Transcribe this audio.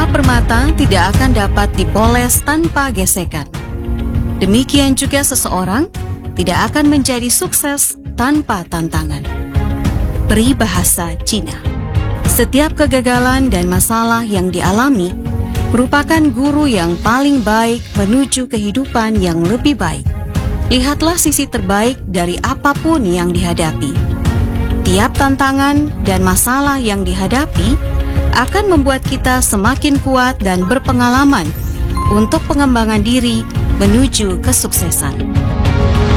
Setiap permata tidak akan dapat dipoles tanpa gesekan. Demikian juga seseorang tidak akan menjadi sukses tanpa tantangan. Peribahasa Cina. Setiap kegagalan dan masalah yang dialami merupakan guru yang paling baik menuju kehidupan yang lebih baik. Lihatlah sisi terbaik dari apapun yang dihadapi. Tiap tantangan dan masalah yang dihadapi akan membuat kita semakin kuat dan berpengalaman untuk pengembangan diri menuju kesuksesan.